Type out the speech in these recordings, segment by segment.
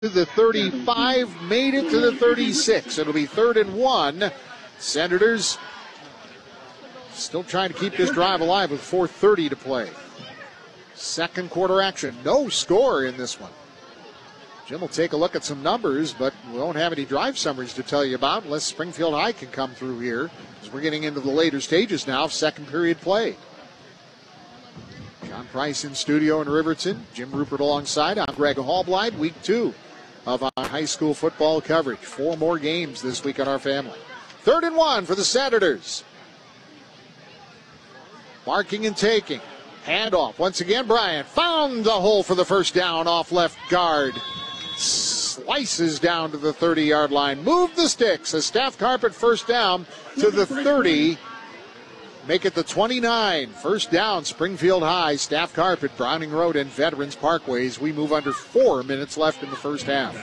to the 35, made it to the 36. It'll be 3rd and 1. Senators still trying to keep this drive alive with 4:30 to play. Second quarter action. No score in this one. Jim will take a look at some numbers, but we won't have any drive summaries to tell you about unless Springfield High can come through here, as we're getting into the later stages now of second period play. John Price in studio in Riverton. Jim Rupert alongside. I'm Greg Hallblide. Week 2 of our high school football coverage. 4 more games this week on our family. 3rd and 1 for the Senators. Marking and taking. Handoff. Once again, Bryant found the hole for the first down off left guard. Slices down to the 30-yard line. Move the sticks. A Staff Carpet first down to the 30. Make it the 29. First down, Springfield High, Staff Carpet, Browning Road, and Veterans Parkways. We move under 4 minutes left in the first half.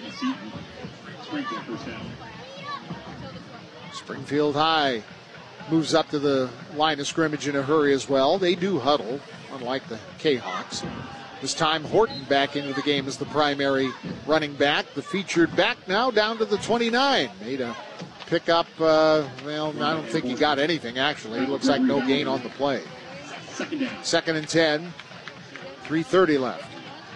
Springfield High moves up to the line of scrimmage in a hurry as well. They do huddle, unlike the K-Hawks. This time Horton back into the game as the primary running back. The featured back now down to the 29. Made a pick up, well, I don't think he got anything, actually. It looks like no gain on the play. 2nd and 10, 3:30 left.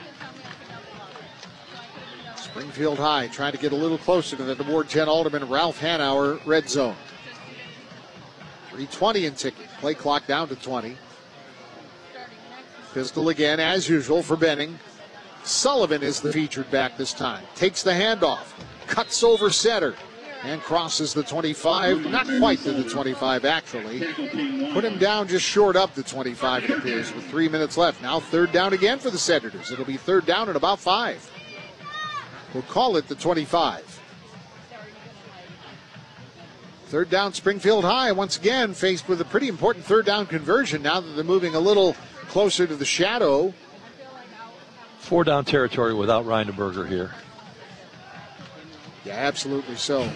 Springfield High trying to get a little closer to the Ward 10 Alderman Ralph Hanauer red zone. 3:20 in ticking. Play clock down to 20. Pistol again, as usual, for Benning. Sullivan is the featured back this time. Takes the handoff. Cuts over center. And crosses the 25, not quite to the 25 actually. Put him down just short of the 25 it appears with 3 minutes left. Now 3rd down again for the Senators. It'll be 3rd down at about 5. We'll call it the 25. 3rd down Springfield High once again faced with a pretty important 3rd down conversion now that they're moving a little closer to the shadow. 4 down territory without Reinenberger here. Yeah, absolutely so.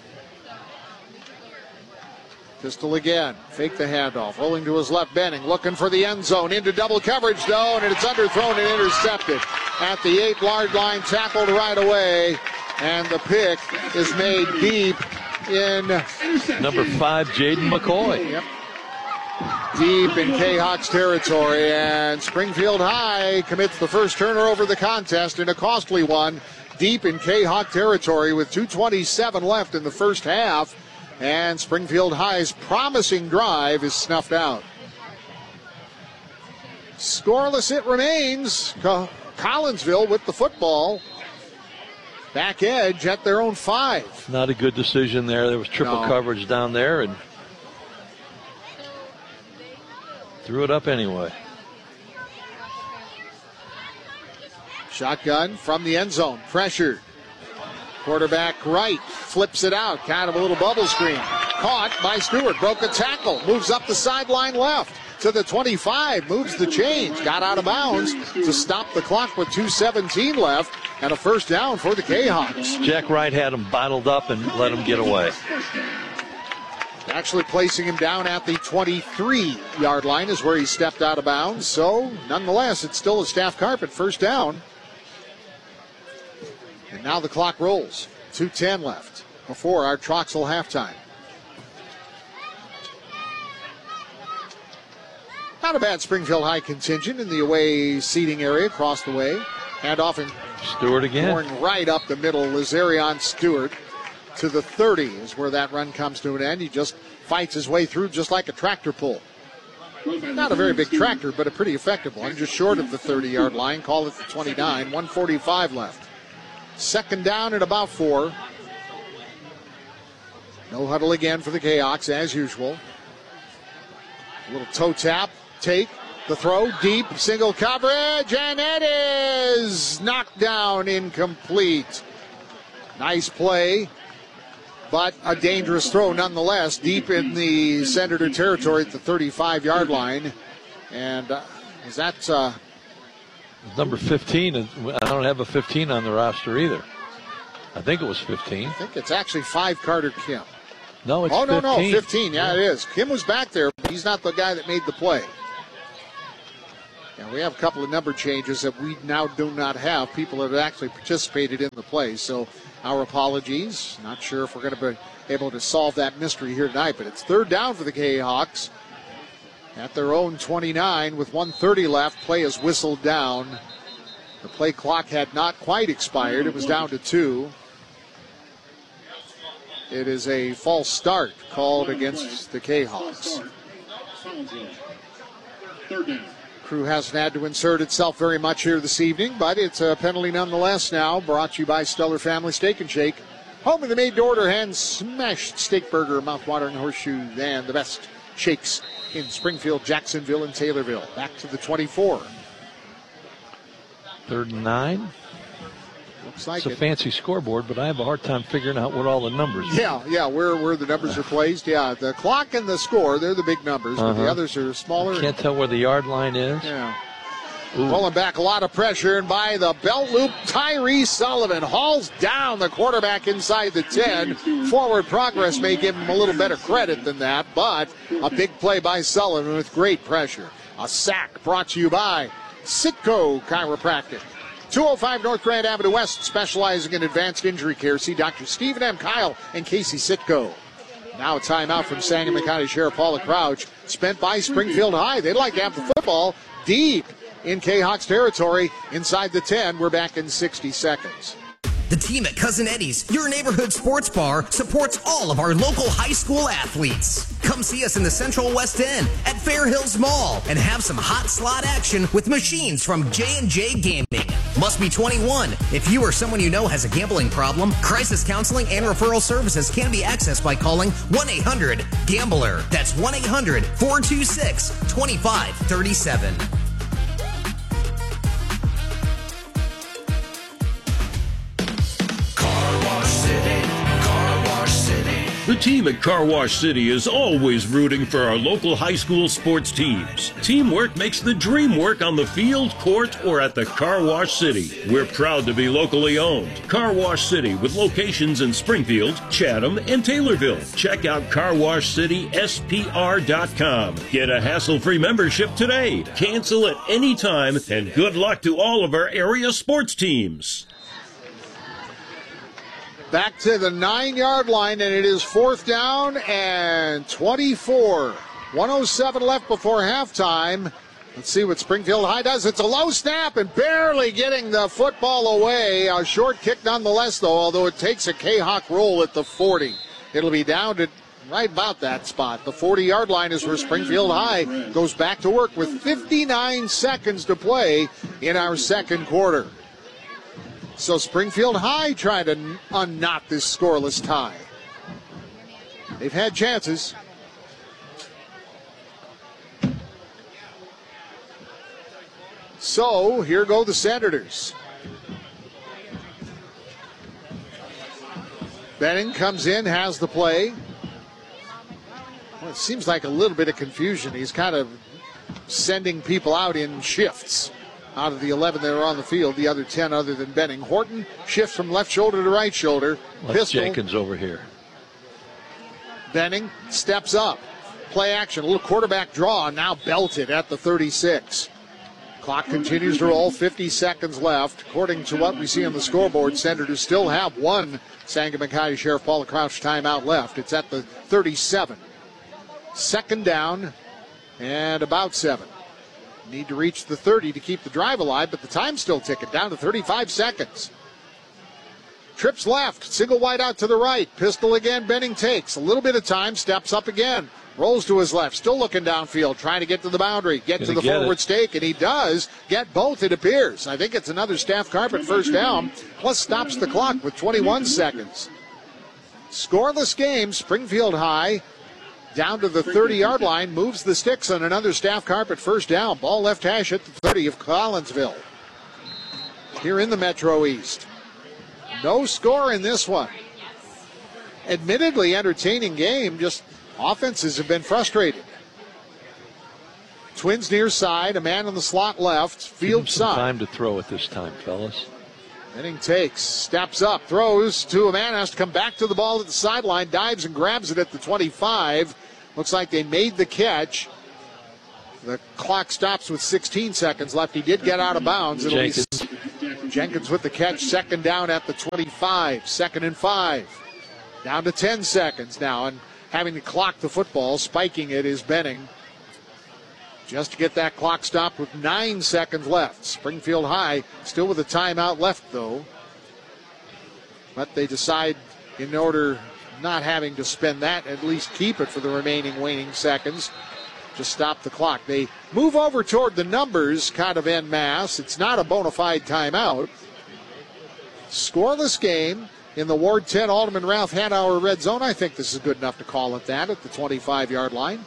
Pistol again. Fake the handoff. Rolling to his left. Benning looking for the end zone. Into double coverage, though, and it's underthrown and intercepted. At the 8-yard line, tackled right away. And the pick is made deep in number 5, Jaden McCoy. Yep. Deep in K-Hawks territory. And Springfield High commits the first turnover of the contest in a costly one. Deep in K-Hawk territory with 2:27 left in the first half. And Springfield High's promising drive is snuffed out. Scoreless it remains. Collinsville with the football. Back edge at their own 5. Not a good decision there. There was triple coverage down there and threw it up anyway. Shotgun from the end zone. Pressured. Quarterback right. Flips it out. Kind of a little bubble screen. Caught by Stewart. Broke a tackle. Moves up the sideline left to the 25. Moves the chains. Got out of bounds to stop the clock with 2:17 left. And a first down for the K-Hawks. Jack Wright had him bottled up and let him get away. Actually placing him down at the 23-yard line is where he stepped out of bounds. So, nonetheless, it's still a Staff Carpet first down. And now the clock rolls. 2:10 left before our Troxel halftime. Not a bad Springfield High contingent in the away seating area across the way. Handoff and Stewart again. Going right up the middle. Lazarion Stewart to the 30 is where that run comes to an end. He just fights his way through just like a tractor pull. Not a very big tractor, but a pretty effective one. Just short of the 30-yard line. Call it the 29. 1:45 left. 2nd down at about 4. No huddle again for the K-Hawks as usual. A little toe tap, take, the throw, deep, single coverage, and it is knocked down, incomplete. Nice play, but a dangerous throw nonetheless, deep in the Senator territory at the 35-yard line. And is that... number 15, I don't have a 15 on the roster either. I think it was 15. I think it's actually 5 Carter Kim. No, it's 15. No, 15. Yeah, it is. Kim was back there, but he's not the guy that made the play. And we have a couple of number changes that we now do not have. People that have actually participated in the play. So our apologies. Not sure if we're going to be able to solve that mystery here tonight. But it's third down for the Jayhawks at their own 29 with 1:30 left. Play is whistled down. The play clock had not quite expired. It was down to 2. It is a false start called against the Jayhawks. Crew hasn't had to insert itself very much here this evening, but it's a penalty nonetheless now. Brought to you by Stellar Family Steak and Shake. Home of the made-to-order hand-smashed steak burger, mouth-watering horseshoe, and the best shakes in Springfield, Jacksonville, and Taylorville. Back to the 24. 3rd and 9. Looks like it's a fancy scoreboard, but I have a hard time figuring out what all the numbers are. Yeah, where the numbers are placed. Yeah, the clock and the score, they're the big numbers, but the others are smaller. Can't tell where the yard line is. Yeah. Pulling back a lot of pressure, and by the belt loop, Tyree Sullivan hauls down the quarterback inside the 10. Forward progress may give him a little better credit than that, but a big play by Sullivan with great pressure. A sack brought to you by Sitco Chiropractic. 205 North Grand Avenue West, specializing in advanced injury care. See Dr. Stephen M. Kyle and Casey Sitco. Now a timeout from Sangamon County Sheriff Paula Crouch, spent by Springfield High. They'd like to have the football deep in Jayhawks territory inside the 10. We're back in 60 seconds. The team at Cousin Eddie's, your neighborhood sports bar, supports all of our local high school athletes. Come see us in the Central West End at Fair Hills Mall and have some hot slot action with machines from J&J Gaming. Must be 21. If you or someone you know has a gambling problem, crisis counseling and referral services can be accessed by calling 1-800-GAMBLER. That's 1-800-426-2537. The team at Car Wash City is always rooting for our local high school sports teams. Teamwork makes the dream work on the field, court, or at the Car Wash City. We're proud to be locally owned. Car Wash City with locations in Springfield, Chatham, and Taylorville. Check out carwashcityspr.com. Get a hassle-free membership today. Cancel at any time, and good luck to all of our area sports teams. Back to the 9-yard line, and it is 4th down and 24. 1:07 left before halftime. Let's see what Springfield High does. It's a low snap and barely getting the football away. A short kick nonetheless, though, although it takes a Jayhawk roll at the 40. It'll be down to right about that spot. The 40-yard line is where Springfield High goes back to work with 59 seconds to play in our second quarter. So Springfield High trying to unknot this scoreless tie. They've had chances. So here go the Senators. Benning comes in, has the play. Well, it seems like a little bit of confusion. He's kind of sending people out in shifts. Out of the 11 that are on the field, the other 10 other than Benning. Horton shifts from left shoulder to right shoulder. Pistol. Jenkins over here. Benning steps up. Play action, a little quarterback draw, now belted at the 36. Clock continues to roll, 50 seconds left. According to what we see on the scoreboard, Senators still have one Sangamon County Sheriff Paula Crouch timeout left. It's at the 37. 2nd down and about 7. Need to reach the 30 to keep the drive alive, but the time's still ticking, down to 35 seconds. Trips left, single wide out to the right. Pistol again, Benning takes. A little bit of time, steps up again. Rolls to his left, still looking downfield, trying to get to the boundary, get to the forward stake, and he does get both, it appears. I think it's another Staff Carpet first down, plus stops the clock with 21 seconds. Scoreless game, Springfield High down to the 30-yard line, moves the sticks on another Staff Carpet first down. Ball left hash at the 30 of Collinsville. Here in the Metro East. No score in this one. Admittedly entertaining game, just offenses have been frustrated. Twins near side, a man on the slot left, field side. Time to throw at this time, fellas. Benning takes, steps up, throws to a man, has to come back to the ball at the sideline, dives and grabs it at the 25. Looks like they made the catch. The clock stops with 16 seconds left. He did get out of bounds. It'll be Jenkins with the catch. Second down at the 25. 2nd and 5. Down to 10 seconds now. And having to clock the football, spiking it is Benning. Just to get that clock stopped with 9 seconds left. Springfield High still with a timeout left, though. But they decide, in order not having to spend that, at least keep it for the remaining waning seconds. Just stop the clock. They move over toward the numbers kind of en masse. It's not a bona fide timeout. Scoreless game in the Ward 10 Alderman Ralph Hanauer red zone. I think this is good enough to call it that at the 25-yard line.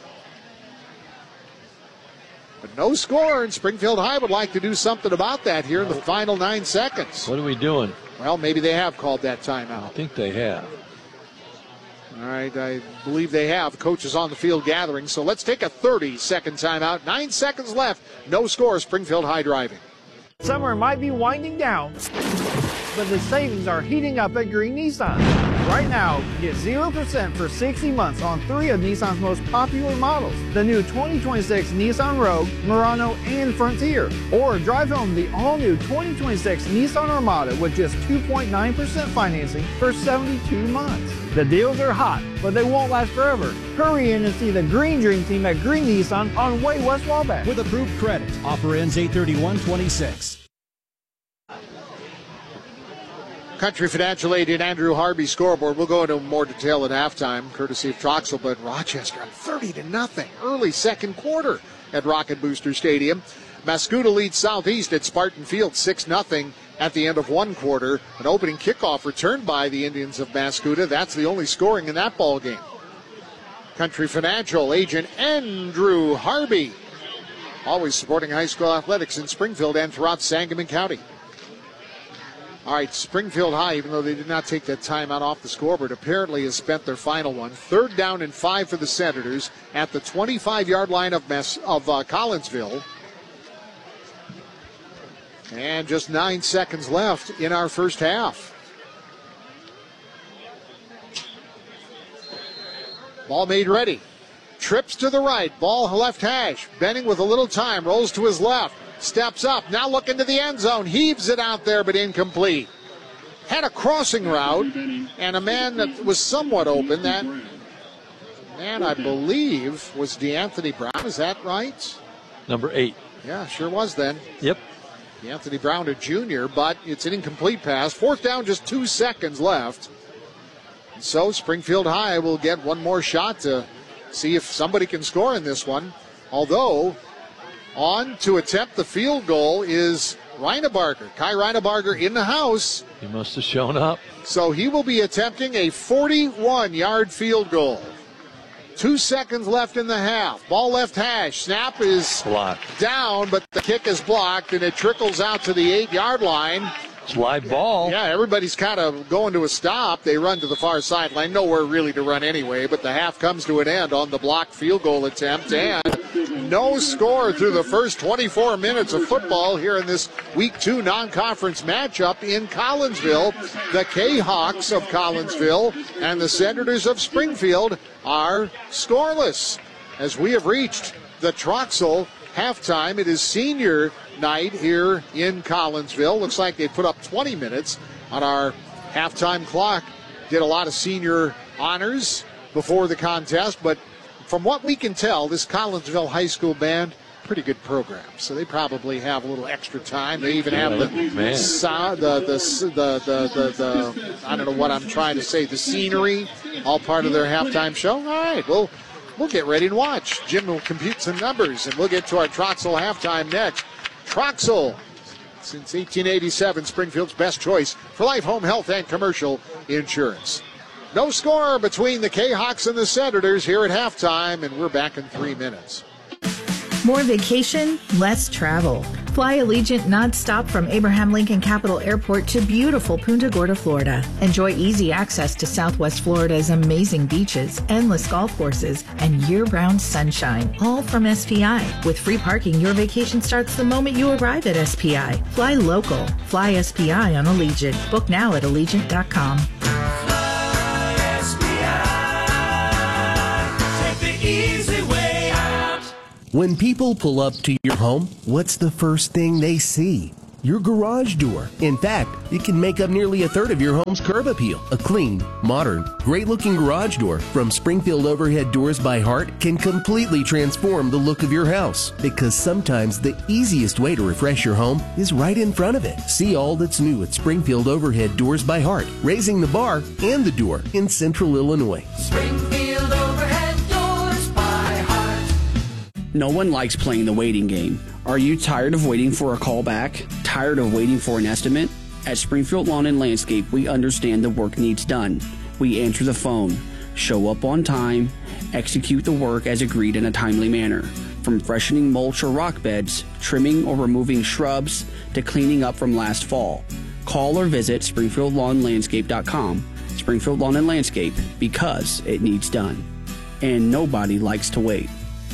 But no score, and Springfield High would like to do something about that here in the final 9 seconds. What are we doing? Well, maybe they have called that timeout. I think they have. All right, I believe they have. The coach is on the field gathering, so let's take a 30-second timeout. 9 seconds left. No score. Springfield High driving. Summer might be winding down, but the savings are heating up at Green Nissan. Right now, get 0% for 60 months on 3 of Nissan's most popular models. The new 2026 Nissan Rogue, Murano, and Frontier. Or drive home the all-new 2026 Nissan Armada with just 2.9% financing for 72 months. The deals are hot, but they won't last forever. Hurry in and see the Green Dream Team at Green Nissan on Way West Wabash. With approved credit. Offer ends 8/31/26. Country Financial Aid in Andrew Harvey scoreboard. We'll go into more detail at halftime, courtesy of Troxel, but Rochester on 30-0 early second quarter at Rocket Booster Stadium. Mascouda leads Southeast at Spartan Field 6-0 at the end of one quarter. An opening kickoff returned by the Indians of Mascouda. That's the only scoring in that ball game. Country Financial agent Andrew Harvey, always supporting high school athletics in Springfield and throughout Sangamon County. All right, Springfield High, even though they did not take that timeout off the scoreboard, apparently has spent their final one. 3rd down and 5 for the Senators at the 25-yard line of Collinsville. And just 9 seconds left in our first half. Ball made ready. Trips to the right. Ball left hash. Benning with a little time. Rolls to his left. Steps up. Now looking to the end zone. Heaves it out there, but incomplete. Had a crossing route. And a man that was somewhat open. That man, I believe, was DeAnthony Brown. Is that right? Number 8. Yeah, sure was then. Yep. Anthony Brown, a junior, but it's an incomplete pass. 4th down, just 2 seconds left. And so Springfield High will get one more shot to see if somebody can score in this one. Although, on to attempt the field goal is Reinebarger. Kai Reinebarger in the house. He must have shown up. So he will be attempting a 41-yard field goal. 2 seconds left in the half. Ball left hash. Snap is blocked down, but the kick is blocked, and it trickles out to the 8-yard line. It's live ball. Yeah, everybody's kind of going to a stop. They run to the far sideline. Nowhere really to run anyway, but the half comes to an end on the blocked field goal attempt, and no score through the first 24 minutes of football here in this Week 2 non-conference matchup in Collinsville. The K-Hawks of Collinsville and the Senators of Springfield are scoreless as we have reached the Troxel halftime. It is senior night here in Collinsville. Looks like they put up 20 minutes on our halftime clock. Did a lot of senior honors before the contest, but from what we can tell, this Collinsville High School band, pretty good program. So they probably have a little extra time. They even have the I don't know what I'm trying to say, the scenery, all part of their halftime show. All right, we'll get ready and watch. Jim will compute some numbers, and we'll get to our Troxel halftime next. Troxel, since 1887, Springfield's best choice for life, home, health, and commercial insurance. No score between the K-Hawks and the Senators here at halftime, and we're back in 3 minutes. More vacation, less travel. Fly Allegiant nonstop from Abraham Lincoln Capital Airport to beautiful Punta Gorda, Florida. Enjoy easy access to Southwest Florida's amazing beaches, endless golf courses, and year-round sunshine, all from SPI. With free parking, your vacation starts the moment you arrive at SPI. Fly local. Fly SPI on Allegiant. Book now at Allegiant.com. When people pull up to your home, what's the first thing they see? Your garage door. In fact, it can make up nearly a third of your home's curb appeal. A clean, modern, great-looking garage door from Springfield Overhead Doors by Heart can completely transform the look of your house. Because sometimes the easiest way to refresh your home is right in front of it. See all that's new at Springfield Overhead Doors by Heart, raising the bar and the door in Central Illinois. Springfield Overhead Doors by Heart. No one likes playing the waiting game. Are you tired of waiting for a call back? Tired of waiting for an estimate? At Springfield Lawn and Landscape, we understand the work needs done. We answer the phone, show up on time, execute the work as agreed in a timely manner. From freshening mulch or rock beds, trimming or removing shrubs, to cleaning up from last fall. Call or visit SpringfieldLawnLandscape.com. Springfield Lawn and Landscape, because it needs done. And nobody likes to wait.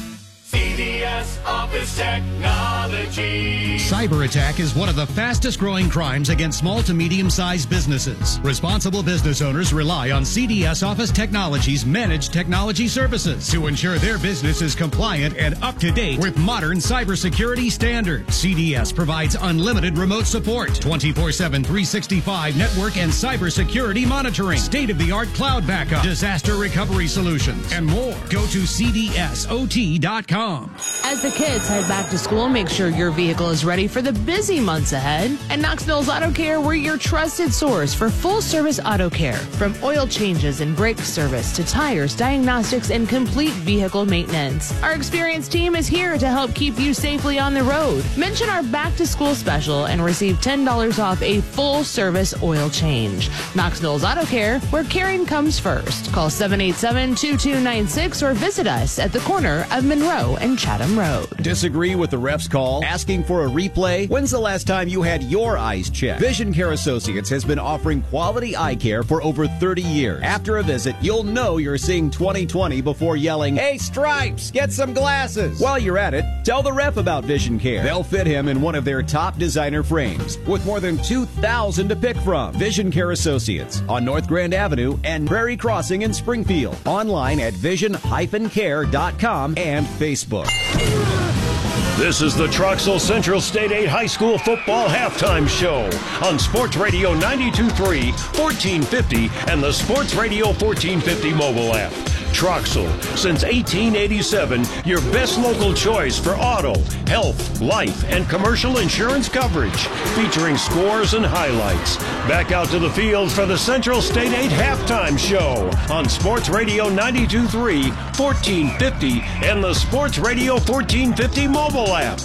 CDS Office Technology. Cyber attack is one of the fastest growing crimes against small to medium-sized businesses. Responsible business owners rely on CDS Office Technology's managed technology services to ensure their business is compliant and up to date with modern cybersecurity standards. CDS provides unlimited remote support, 24/7, 365 network and cybersecurity monitoring, state-of-the-art cloud backup, disaster recovery solutions, and more. Go to cdsot.com. As the kids head back to school, make sure your vehicle is ready for the busy months ahead. At Knox Mills Auto Care, we're your trusted source for full-service auto care. From oil changes and brake service to tires, diagnostics, and complete vehicle maintenance. Our experienced team is here to help keep you safely on the road. Mention our back-to-school special and receive $10 off a full-service oil change. Knox Mills Auto Care, where caring comes first. Call 787-2296 or visit us at the corner of Monroe and Chatham Road. Disagree with the ref's call? Asking for a replay? When's the last time you had your eyes checked? Vision Care Associates has been offering quality eye care for over 30 years. After a visit, you'll know you're seeing 20/20 before yelling, "Hey, Stripes, get some glasses!" While you're at it, tell the ref about Vision Care. They'll fit him in one of their top designer frames with more than 2,000 to pick from. Vision Care Associates on North Grand Avenue and Prairie Crossing in Springfield. Online at vision-care.com and Facebook. This is the Troxel Central State 8 High School Football Halftime Show on Sports Radio 92.3, 1450, and the Sports Radio 1450 mobile app. Troxel, since 1887, your best local choice for auto, health, life, and commercial insurance coverage, featuring scores and highlights. Back out to the field for the Central State 8 Halftime Show on Sports Radio 92.3, 1450, and the Sports Radio 1450 mobile app.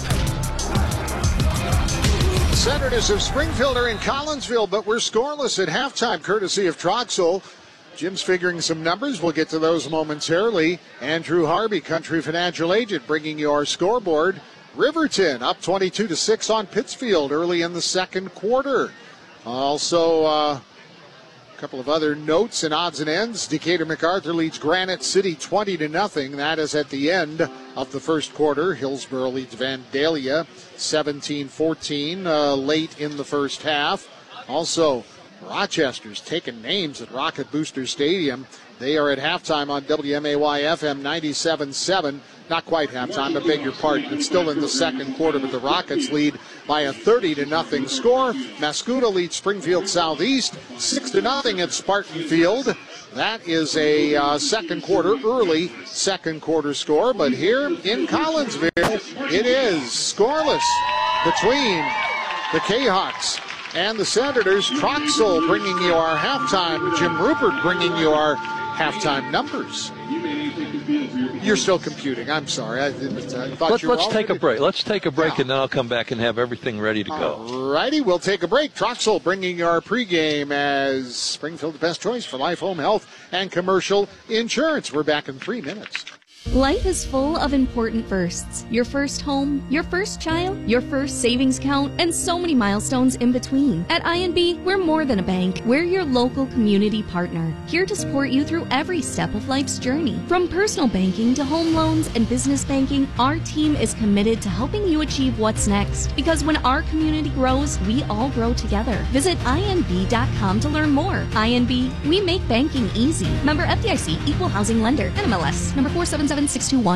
Senators of Springfield are in Collinsville, but we're scoreless at halftime, courtesy of Troxel. Jim's figuring some numbers. We'll get to those momentarily. Andrew Harvey, Country Financial Agent, bringing you our scoreboard. Riverton up 22-6 on Pittsfield early in the second quarter. Also, a couple of other notes and odds and ends. Decatur MacArthur leads Granite City 20-0. That is at the end of the first quarter. Hillsborough leads Vandalia 17-14 late in the first half. Also, Rochester's taking names at Rocket Booster Stadium. They are at halftime on WMAY-FM 97.7. Not quite halftime, I beg your pardon. It's still in the second quarter, but the Rockets lead by a 30-0 score. Mascoutah leads Springfield Southeast 6-0 at Spartan Field. That is a second quarter, early second quarter score. But here in Collinsville, it is scoreless between the K-Hawks and the Senators. Troxel bringing you our halftime. Jim Rupert bringing you our halftime numbers. You're still computing. I'm sorry. I thought you were Let's take a break. Let's take a break, and then I'll come back and have everything ready to go. All righty, we'll take a break. Troxel bringing you our pregame as Springfield's best choice for life, home, health, and commercial insurance. We're back in 3 minutes. Life is full of important firsts. Your first home, your first child, your first savings account, and so many milestones in between. At INB, we're more than a bank. We're your local community partner, here to support you through every step of life's journey. From personal banking to home loans and business banking, our team is committed to helping you achieve what's next. Because when our community grows, we all grow together. Visit INB.com to learn more. INB, we make banking easy. Member FDIC, Equal Housing Lender, NMLS, number 477621.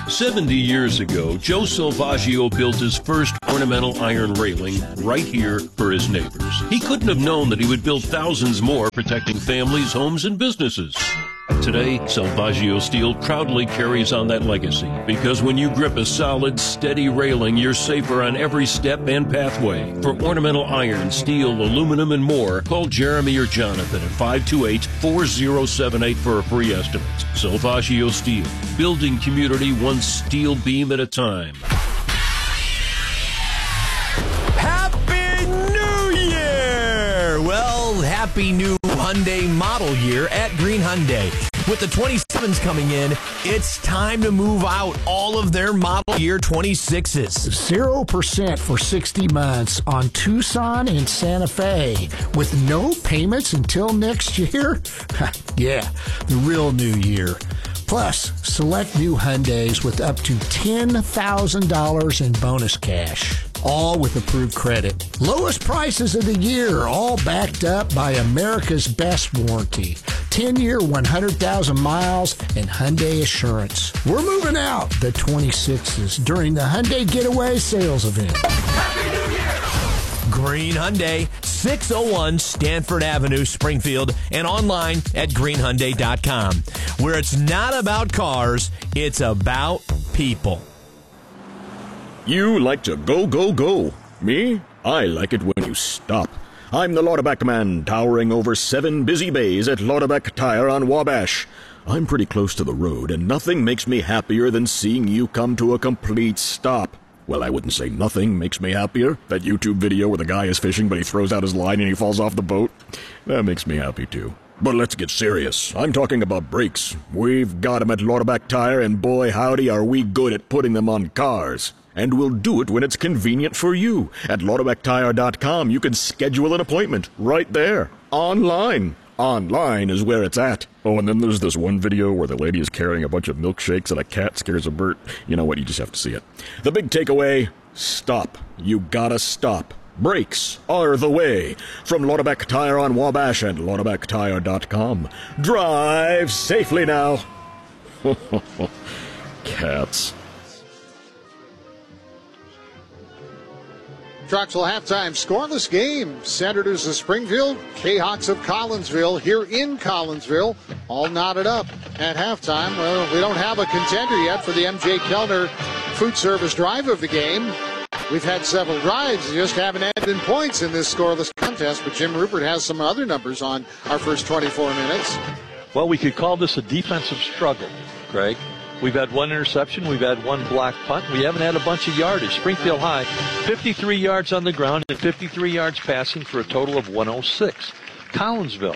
70 years ago, Joe Salvaggio built his first ornamental iron railing right here for his neighbors. He couldn't have known that he would build thousands more, protecting families, homes, and businesses. Today, Salvaggio Steel proudly carries on that legacy, because when you grip a solid, steady railing, you're safer on every step and pathway. For ornamental iron, steel, aluminum, and more, call Jeremy or Jonathan at 528-4078 for a free estimate. Salvaggio Steel, building community one steel beam at a time. Happy New Year! Well, happy new Hyundai model year at Green Hyundai. With the 27s coming in, it's time to move out all of their model year 26s. 0% for 60 months on Tucson and Santa Fe with no payments until next year? Yeah, the real new year. Plus, select new Hyundais with up to $10,000 in bonus cash. All with approved credit. Lowest prices of the year, all backed up by America's best warranty. 10-year, 100,000 miles, and Hyundai Assurance. We're moving out the 26s during the Hyundai Getaway Sales Event. Happy New Year! Green Hyundai, 601 Stanford Avenue, Springfield, and online at greenhyundai.com, where it's not about cars, it's about people. You like to go, go, go. Me? I like it when you stop. I'm the Lauterbach man, towering over 7 busy bays at Lauterbach Tire on Wabash. I'm pretty close to the road, and nothing makes me happier than seeing you come to a complete stop. Well, I wouldn't say nothing makes me happier. That YouTube video where the guy is fishing, but he throws out his line and he falls off the boat. That makes me happy, too. But let's get serious. I'm talking about brakes. We've got them at Lauterbach Tire, and boy, howdy, are we good at putting them on cars. And we'll do it when it's convenient for you. At LauterbachTire.com, you can schedule an appointment right there, online. Online is where it's at. Oh, and then there's this one video where the lady is carrying a bunch of milkshakes and a cat scares a bird. You know what? You just have to see it. The big takeaway, stop. You gotta stop. Brakes are the way. From Lauterbach Tire on Wabash and LauterbachTire.com. Drive safely now. Cats. Troxel halftime scoreless game. Senators of Springfield, K-Hawks of Collinsville here in Collinsville, all knotted up at halftime. Well, we don't have a contender yet for the M.J. Kellner food service drive of the game. We've had several drives, just haven't ended in points in this scoreless contest, but Jim Rupert has some other numbers on our first 24 minutes. Well, we could call this a defensive struggle, Greg. We've had one interception. We've had one blocked punt. We haven't had a bunch of yardage. Springfield High, 53 yards on the ground and 53 yards passing for a total of 106. Collinsville,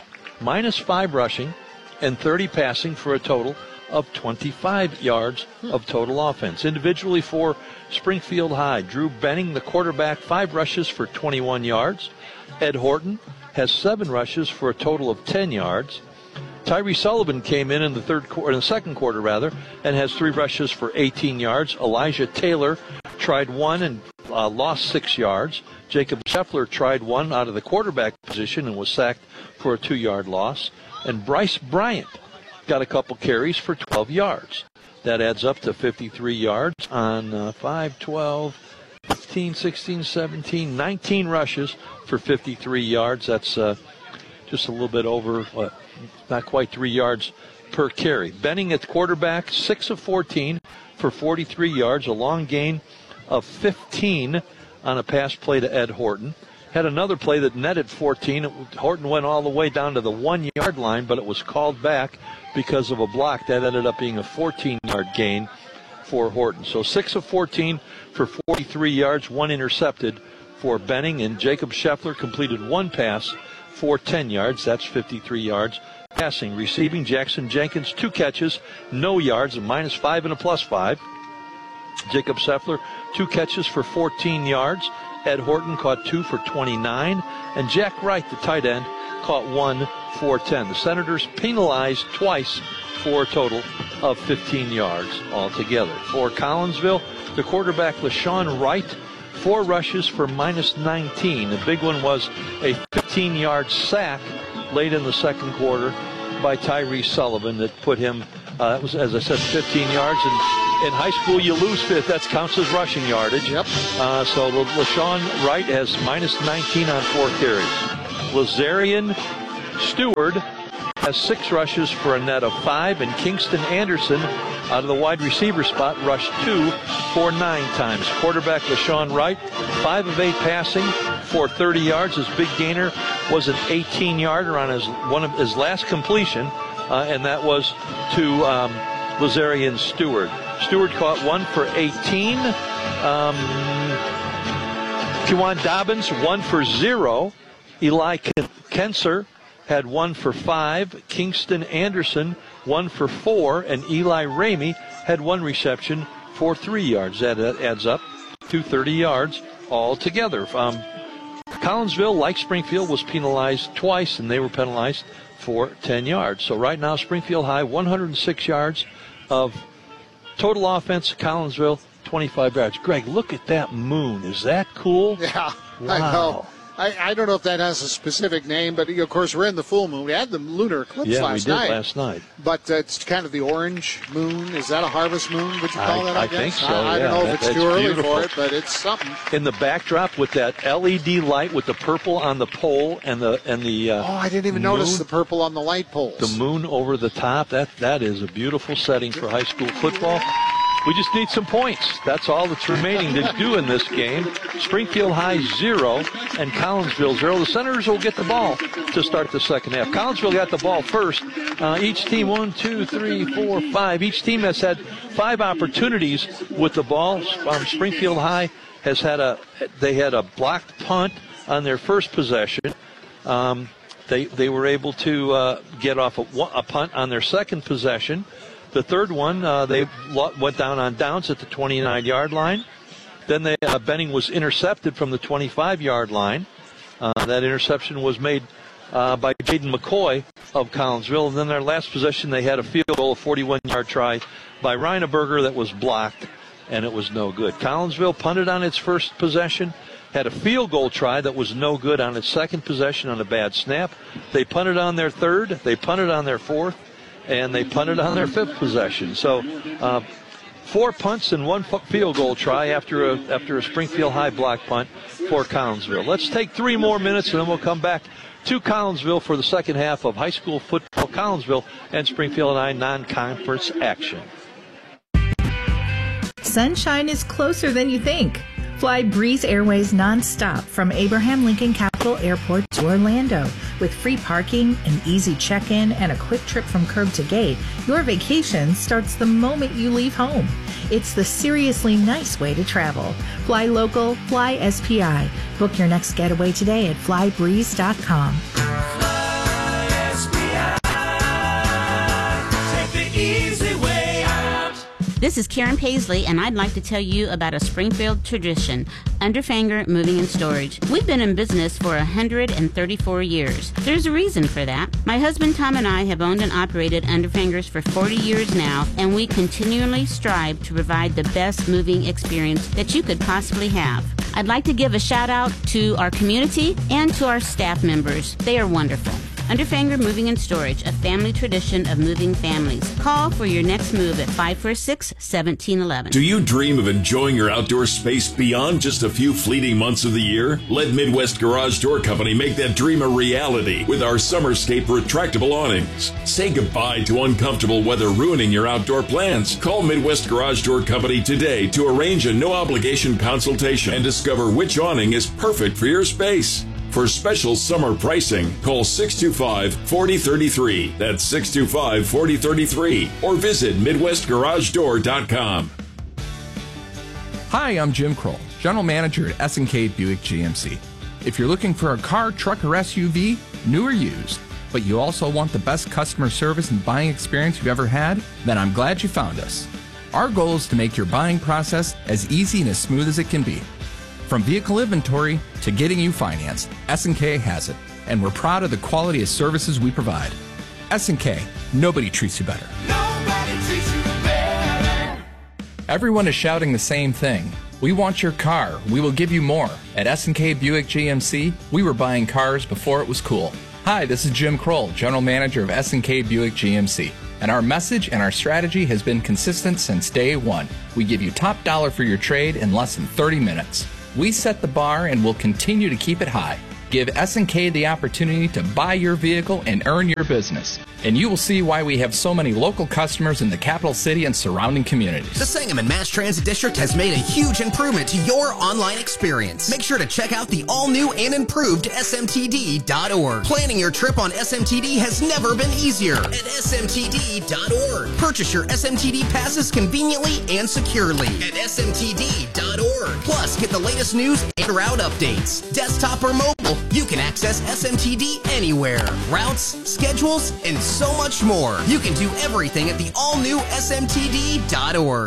-5 rushing and 30 passing for a total of 25 yards of total offense. Individually for Springfield High, Drew Benning, the quarterback, 5 rushes for 21 yards. Ed Horton has 7 rushes for a total of 10 yards. Tyree Sullivan came in the second quarter, and has 3 rushes for 18 yards. Elijah Taylor tried 1 and lost 6 yards. Jacob Scheffler tried 1 out of the quarterback position and was sacked for a 2-yard loss. And Bryce Bryant got a couple carries for 12 yards. That adds up to 53 yards on 5, 12, 15, 16, 17, 19 rushes for 53 yards. That's just a little bit over, not quite 3 yards per carry. Benning at quarterback, 6 of 14 for 43 yards, a long gain of 15 on a pass play to Ed Horton. Had another play that netted 14. Horton went all the way down to the 1-yard line, but it was called back because of a block. That ended up being a 14-yard gain for Horton. So 6 of 14 for 43 yards, 1 intercepted for Benning, and Jacob Scheffler completed 1 pass for 10 yards. That's 53 yards passing. Receiving, Jackson Jenkins, 2 catches, no yards, a -5 and a +5. Jacob Scheffler, 2 catches for 14 yards. Ed Horton caught 2 for 29. And Jack Wright, the tight end, caught 1 for 10. The Senators penalized twice for a total of 15 yards altogether. For Collinsville, the quarterback, LaShawn Wright, 4 rushes for -19. The big one was a 15-yard sack late in the second quarter by Tyree Sullivan that put him, that was, as I said, 15 yards and In high school, you lose 5th. That counts as rushing yardage. Yep. So LaShawn Wright has minus 19 on 4 carries. Lazarian Stewart has 6 rushes for a net of 5, and Kingston Anderson, out of the wide receiver spot, rushed 2 for 9 times. Quarterback LaShawn Wright, 5 of 8 passing for 30 yards. His big gainer was an 18-yarder on one of his last completion, and that was to Lazarian Stewart. Stewart caught 1 for 18. Kewan Dobbins, 1 for 0. Eli Kenser had 1 for 5. Kingston Anderson, 1 for 4. And Eli Ramey had 1 reception for 3 yards. That adds up to 30 yards altogether. Collinsville, like Springfield, was penalized twice, and they were penalized for 10 yards. So right now, Springfield High, 106 yards of total offense. Collinsville, 25 yards. Greg, look at that moon. Is that cool? Yeah, wow. I know. I don't know if that has a specific name, but of course we're in the full moon. We had the lunar eclipse last night. Yeah, we did last night. But it's kind of the orange moon. Is that a harvest moon? Would you call that? I think so. I don't know if it's too early for it, but it's something. In the backdrop with that LED light with the purple on the pole and the I didn't even notice the purple on the light poles. The moon over the top. That is a beautiful setting for high school football. We just need some points. That's all that's remaining to do in this game. Springfield High 0 and Collinsville 0. The Senators will get the ball to start the second half. Collinsville got the ball first. Each team, 1, 2, 3, 4, 5. Each team has had 5 opportunities with the ball. Springfield High has had a blocked punt on their first possession. They were able to get off a punt on their second possession. The third one, they went down on downs at the 29-yard line. Then Benning was intercepted from the 25-yard line. That interception was made by Jaden McCoy of Collinsville. And then their last possession, they had a field goal, a 41-yard try by Reineberger that was blocked, and it was no good. Collinsville punted on its first possession, had a field goal try that was no good on its second possession on a bad snap. They punted on their third, they punted on their fourth, and they punted on their 5th possession. So 4 punts and 1 field goal try after a Springfield High block punt for Collinsville. Let's take 3 more minutes, and then we'll come back to Collinsville for the second half of high school football. Collinsville and Springfield High non-conference action. Sunshine is closer than you think. Fly Breeze Airways nonstop from Abraham Lincoln Capital Airport to Orlando. With free parking, an easy check-in, and a quick trip from curb to gate, your vacation starts the moment you leave home. It's the seriously nice way to travel. Fly local, fly SPI. Book your next getaway today at flybreeze.com. This is Karen Paisley, and I'd like to tell you about a Springfield tradition, Underfanger Moving and Storage. We've been in business for 134 years. There's a reason for that. My husband Tom and I have owned and operated Underfangers for 40 years now, and we continually strive to provide the best moving experience that you could possibly have. I'd like to give a shout out to our community and to our staff members. They are wonderful. Underfanger Moving and Storage, a family tradition of moving families. Call for your next move at 546-1711. Do you dream of enjoying your outdoor space beyond just a few fleeting months of the year? Let Midwest Garage Door Company make that dream a reality with our Summerscape retractable awnings. Say goodbye to uncomfortable weather ruining your outdoor plans. Call Midwest Garage Door Company today to arrange a no-obligation consultation and discover which awning is perfect for your space. For special summer pricing, call 625-4033. That's 625-4033. Or visit MidwestGarageDoor.com. Hi, I'm Jim Kroll, General Manager at S&K Buick GMC. If you're looking for a car, truck, or SUV, new or used, but you also want the best customer service and buying experience you've ever had, then I'm glad you found us. Our goal is to make your buying process as easy and as smooth as it can be. From vehicle inventory to getting you financed, S&K has it, and we're proud of the quality of services we provide. S&K, nobody treats you better. Nobody treats you better. Everyone is shouting the same thing. We want your car. We will give you more. At S&K Buick GMC, we were buying cars before it was cool. Hi, this is Jim Kroll, General Manager of S&K Buick GMC. And our message and our strategy has been consistent since day one. We give you top dollar for your trade in less than 30 minutes. We set the bar and will continue to keep it high. Give S&K the opportunity to buy your vehicle and earn your business. And you will see why we have so many local customers in the capital city and surrounding communities. The Sangamon Mass Transit District has made a huge improvement to your online experience. Make sure to check out the all-new and improved smtd.org. Planning your trip on SMTD has never been easier at smtd.org. Purchase your SMTD passes conveniently and securely at smtd.org. Plus, get the latest news and route updates. Desktop or mobile, you can access SMTD anywhere. Routes, schedules, and so much more. You can do everything at the all-new smtd.org.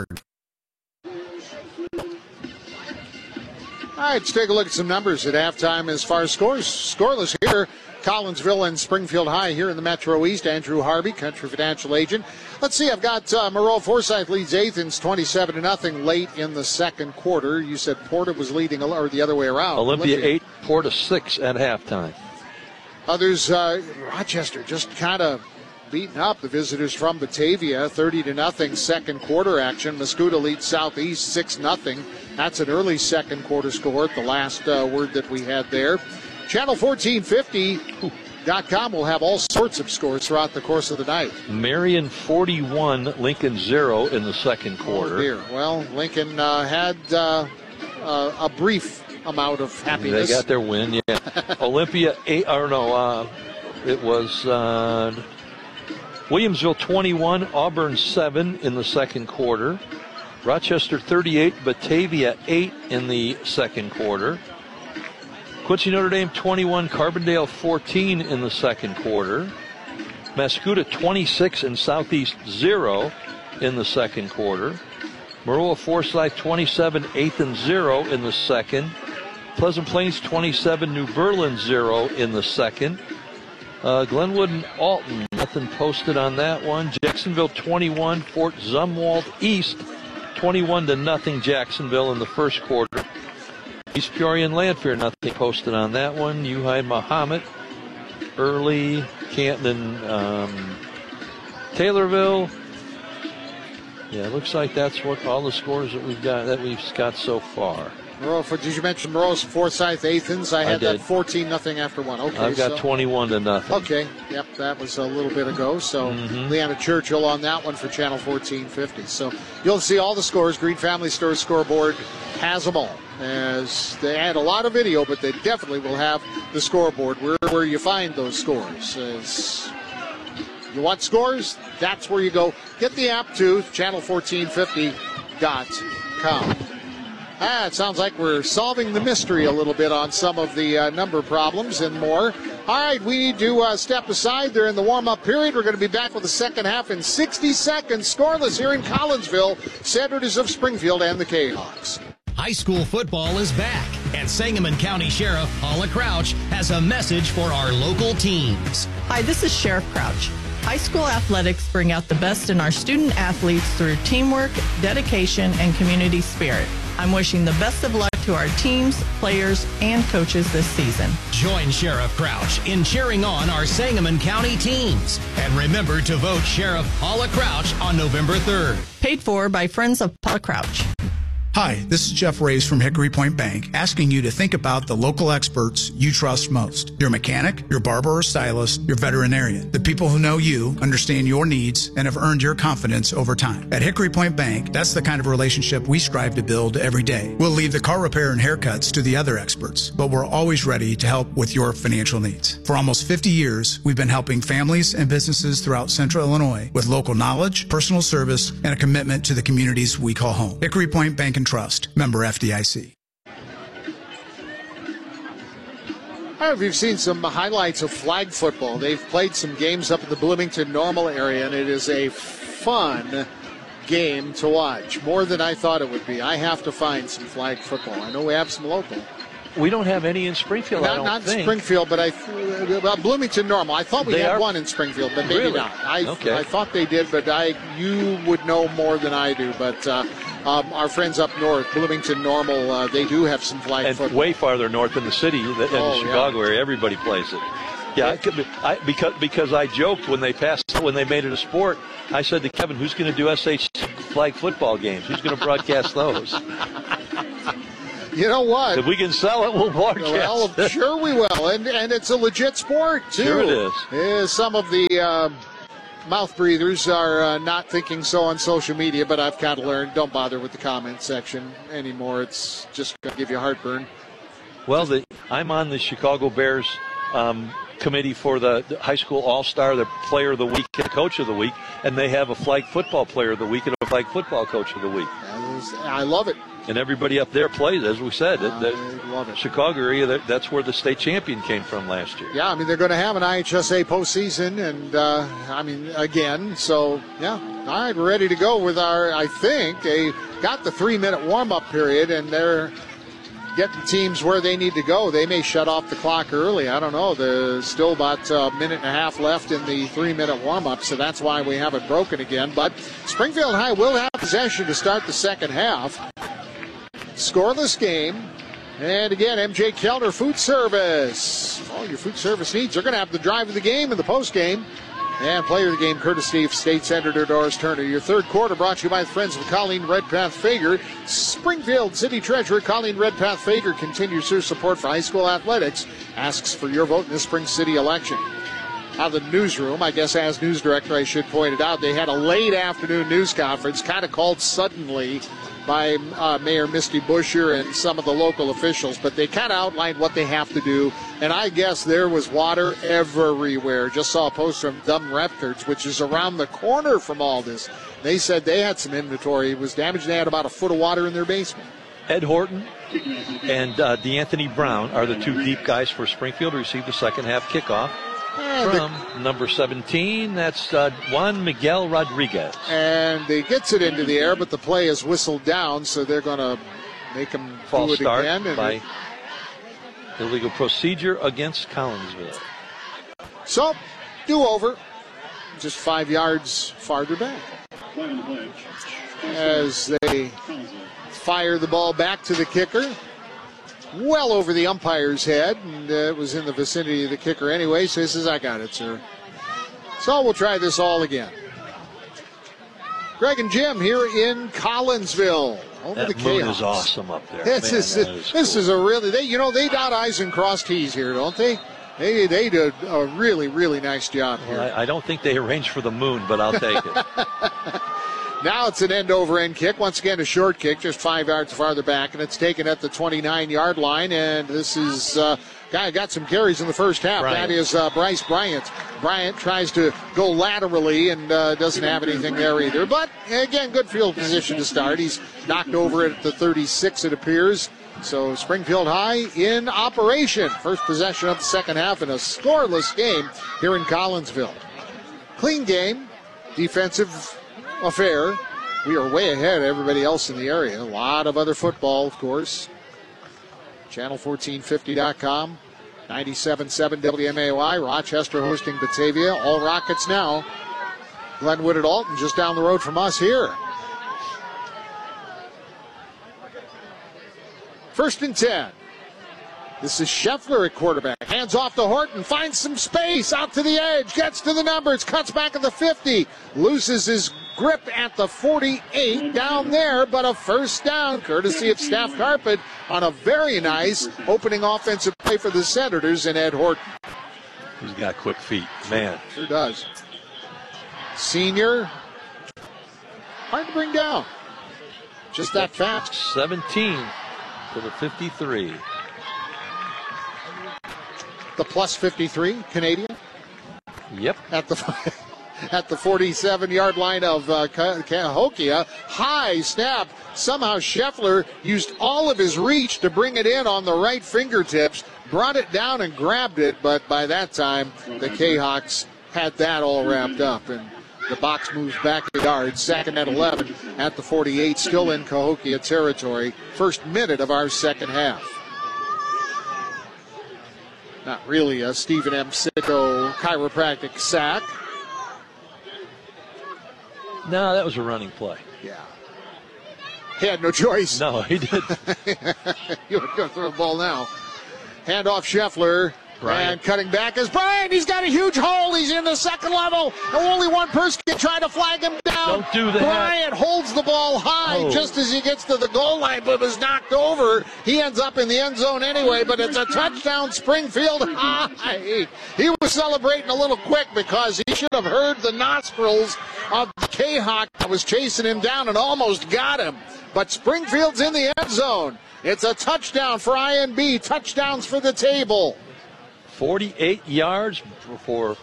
All right, let's take a look at some numbers at halftime as far as scores. Scoreless here. Collinsville and Springfield High here in the Metro East. Andrew Harvey, Country Financial Agent. Let's see, I've got Moreau Forsyth leads Athens 27-0 late in the second quarter. You said Porta was leading, or the other way around. Olympia 8, Porta 6 at halftime. Others, Rochester just kind of beating up the visitors from Batavia, 30-0 second quarter action. Mascoutah leads Southeast 6-0. That's an early second quarter score, the last word that we had there. Channel 1450.com will have all sorts of scores throughout the course of the night. Marion 41, Lincoln 0 in the second quarter. Oh dear. Well, Lincoln had a brief amount of happiness. They got their win, yeah. Olympia 8, it was Williamsville 21, Auburn 7 in the second quarter. Rochester 38, Batavia 8 in the second quarter. Quincy Notre Dame 21, Carbondale 14 in the second quarter. Mascoutah 26 and Southeast 0 in the second quarter. Maroa Forsyth 27, Athens 0 in the second. Pleasant Plains 27, New Berlin 0 in the second. Glenwood and Alton, nothing posted on that one. Jacksonville 21, Fort Zumwalt East 21-0 Jacksonville in the first quarter. East Peoria and Lanphier, nothing posted on that one. Uihai Mahomet, Early, Canton, and Taylorville. Yeah, it looks like that's what all the scores that we've got so far. Did you mention Moreau Forsyth Athens? I had that 14-0 after one. Okay, I've got 21-0. Okay, yep, that was a little bit ago. So Leanna Churchill on that one for Channel 1450. So you'll see all the scores. Green Family Store scoreboard has them all. As they add a lot of video, but they definitely will have the scoreboard where you find those scores. As you want scores? That's where you go. Get the app to channel1450.com. It sounds like we're solving the mystery a little bit on some of the number problems and more. All right, we need to step aside. They're in the warm-up period. We're going to be back with the second half in 60 seconds. Scoreless here in Collinsville. Senators of Springfield and the K-Hawks. High school football is back, and Sangamon County Sheriff Paula Crouch has a message for our local teams. Hi, this is Sheriff Crouch. High school athletics bring out the best in our student athletes through teamwork, dedication, and community spirit. I'm wishing the best of luck to our teams, players, and coaches this season. Join Sheriff Crouch in cheering on our Sangamon County teams. And remember to vote Sheriff Paula Crouch on November 3rd. Paid for by Friends of Paula Crouch. Hi, this is Jeff Rays from Hickory Point Bank, asking you to think about the local experts you trust most. Your mechanic, your barber or stylist, your veterinarian. The people who know you, understand your needs, and have earned your confidence over time. At Hickory Point Bank, that's the kind of relationship we strive to build every day. We'll leave the car repair and haircuts to the other experts, but we're always ready to help with your financial needs. For almost 50 years, we've been helping families and businesses throughout Central Illinois with local knowledge, personal service, and a commitment to the communities we call home. Hickory Point Bank and Trust, member FDIC. I don't know if you've seen some highlights of flag football. They've played some games up in the Bloomington Normal area, and it is a fun game to watch. More than I thought it would be. I have to find some flag football. I know we have some local. We don't have any in Springfield, I don't think. Not Springfield, but Bloomington Normal. I thought we had one in Springfield, but maybe not. I thought they did, but you would know more than I do. But our friends up north, Bloomington Normal, they do have some flag football. And way farther north in the city, in the Chicago area, everybody plays it. Yeah, it could be. Because I joked when they made it a sport. I said to Kevin, "Who's going to do SH flag football games? Who's going to broadcast those?" You know what? If we can sell it, we'll broadcast. Well, sure we will, and it's a legit sport too. Sure it is. Some of the mouth breathers are not thinking so on social media, but I've kind of learned don't bother with the comment section anymore. It's just going to give you heartburn. Well, I'm on the Chicago Bears committee for the high school all-star, the player of the week, and coach of the week, and they have a flag football player of the week and a flag football coach of the week. I love it. And everybody up there plays, as we said. I love it. Chicago area, that's where the state champion came from last year. Yeah, I mean, they're going to have an IHSA postseason, and, again, so, yeah. All right, we're ready to go with I think, they got the 3-minute warm-up period, and they're getting teams where they need to go. They may shut off the clock early. I don't know. There's still about a minute and a half left in the 3-minute warm-up, so that's why we have it broken again. But Springfield High will have possession to start the second half. Scoreless game. And again, MJ Kellner Food Service. All your food service needs. They're going to have the drive of the game and the post game. And player of the game, courtesy of State Senator Doris Turner. Your third quarter brought to you by the friends of Colleen Redpath Fager. Springfield City Treasurer Colleen Redpath Fager continues her support for high school athletics. Asks for your vote in the spring city election. Out of the newsroom, I guess as news director I should point it out, they had a late afternoon news conference, kind of called suddenly by Mayor Misty Busher and some of the local officials, but they kind of outlined what they have to do, and I guess there was water everywhere. Just saw a post from Dumb Records, which is around the corner from all this. They said they had some inventory. It was damaged. They had about a foot of water in their basement. Ed Horton and DeAnthony Brown are the two deep guys for Springfield to receive the second half kickoff. From number 17, that's Juan Miguel Rodriguez. And he gets it into the air, but the play is whistled down, so they're going to make him false do it start again. By illegal procedure against Collinsville. So, do-over, just 5 yards farther back. As they fire the ball back to the kicker. Well over the umpire's head, and it was in the vicinity of the kicker anyway, so he says, I got it, sir. So we'll try this all again. Greg and Jim here in Collinsville. Over that the chaos. moon is awesome up there. This is a really, they dot I's and cross T's here, don't they? They did a really, really nice job here. Well, I don't think they arranged for the moon, but I'll take it. Now it's an end-over-end kick. Once again, a short kick, just 5 yards farther back, and it's taken at the 29-yard line. And this is guy got some carries in the first half. Bryant. That is Bryce Bryant. Bryant tries to go laterally and doesn't have anything there either. But, again, good field position to start. He's knocked over at the 36, it appears. So Springfield High in operation. First possession of the second half in a scoreless game here in Collinsville. Clean game, defensive affair. We are way ahead of everybody else in the area. A lot of other football, of course. Channel1450.com, 97.7 WMAY, Rochester hosting Batavia. All Rockets now. Glenwood at Alton, just down the road from us here. 1st and 10. This is Scheffler at quarterback. Hands off to Horton. Finds some space. Out to the edge. Gets to the numbers. Cuts back at the 50. Loses his grip at the 48. Down there, but a first down. Courtesy of Staff Carpet on a very nice opening offensive play for the Senators and Ed Horton. He's got quick feet. Man. Sure does. Senior. Hard to bring down. Just that fast. 17 to the 53. The plus 53, Canadian. Yep. At the 47-yard line of Cahokia. High snap. Somehow Scheffler used all of his reach to bring it in on the right fingertips. Brought it down and grabbed it, but by that time, the K-Hawks had that all wrapped up. And the box moves back a yard. 2nd and 11 at the 48, still in Cahokia territory. First minute of our second half. Not really a Stephen M. Sicko chiropractic sack. No, that was a running play. Yeah. He had no choice. No, he didn't. You're going to throw the ball now. Hand off Scheffler. And cutting back is Bryant. He's got a huge hole. He's in the second level. And only one person can try to flag him down. Don't do that. Bryant holds the ball high just as he gets to the goal line, but was knocked over. He ends up in the end zone anyway, but it's a touchdown, Springfield High. He was celebrating a little quick because he should have heard the nostrils of the K-Hawk that was chasing him down and almost got him. But Springfield's in the end zone. It's a touchdown for INB. Touchdowns for the table. 48 yards for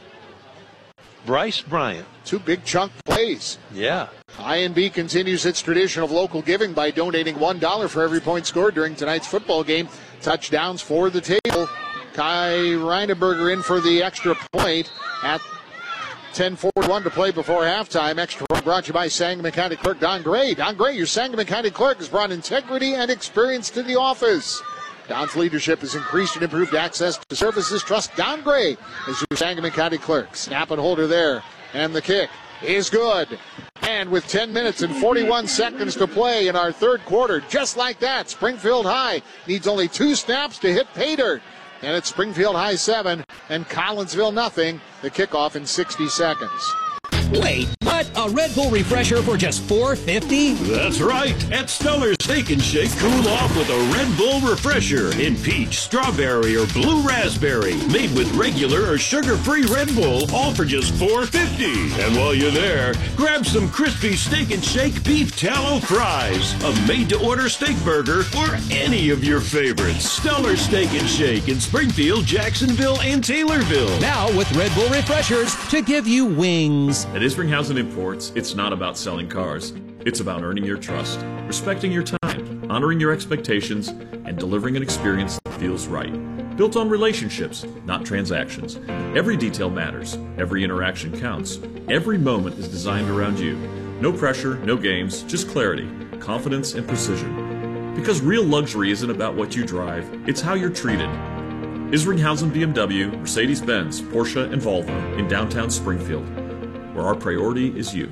Bryce Bryant. 2 big chunk plays. Yeah. INB continues its tradition of local giving by donating $1 for every point scored during tonight's football game. Touchdowns for the table. Kai Reineberger in for the extra point at 10:41 to play before halftime. Extra point brought to you by Sangamon County Clerk Don Gray. Don Gray, your Sangamon County Clerk, has brought integrity and experience to the office. Don's leadership has increased and improved access to services. Trust Don Gray as your Sangamon County Clerk. Snap and holder there. And the kick is good. And with 10 minutes and 41 seconds to play in our third quarter, just like that, Springfield High needs only 2 snaps to hit pay dirt. And it's Springfield High 7 and Collinsville nothing. The kickoff in 60 seconds. Wait, what? A Red Bull refresher for just $4.50? That's right. At Stellar Steak and Shake, cool off with a Red Bull refresher in peach, strawberry, or blue raspberry. Made with regular or sugar-free Red Bull, all for just $4.50. And while you're there, grab some crispy Steak and Shake beef tallow fries, a made-to-order steak burger, or any of your favorites. Stellar Steak and Shake in Springfield, Jacksonville, and Taylorville. Now with Red Bull refreshers to give you wings. At Isringhausen Imports, it's not about selling cars. It's about earning your trust, respecting your time, honoring your expectations, and delivering an experience that feels right. Built on relationships, not transactions. Every detail matters. Every interaction counts. Every moment is designed around you. No pressure, no games, just clarity, confidence, and precision. Because real luxury isn't about what you drive, it's how you're treated. Isringhausen BMW, Mercedes-Benz, Porsche, and Volvo in downtown Springfield, where our priority is you.